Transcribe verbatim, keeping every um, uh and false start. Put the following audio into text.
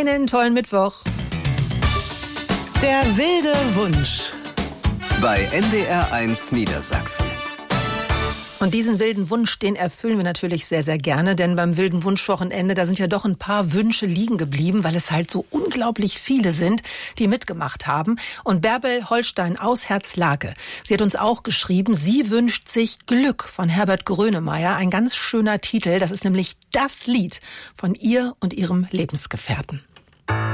Einen tollen Mittwoch. Der wilde Wunsch. Bei N D R eins Niedersachsen. Und diesen wilden Wunsch, den erfüllen wir natürlich sehr, sehr gerne, denn beim wilden Wunschwochenende, da sind ja doch ein paar Wünsche liegen geblieben, weil es halt so unglaublich viele sind, die mitgemacht haben. Und Bärbel Holstein aus Herzlake, sie hat uns auch geschrieben, sie wünscht sich Glück von Herbert Grönemeyer, ein ganz schöner Titel, das ist nämlich das Lied von ihr und ihrem Lebensgefährten.